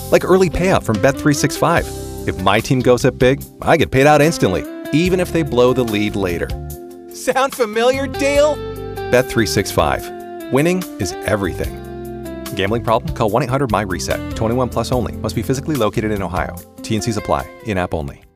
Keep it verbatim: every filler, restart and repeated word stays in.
Like early payout from Bet three sixty-five. If my team goes up big, I get paid out instantly, even if they blow the lead later. Sound familiar, Dale? Bet three sixty-five. Winning is everything. Gambling problem? Call one eight hundred M Y RESET. twenty-one plus only. Must be physically located in Ohio. T and Cs apply. In-app only.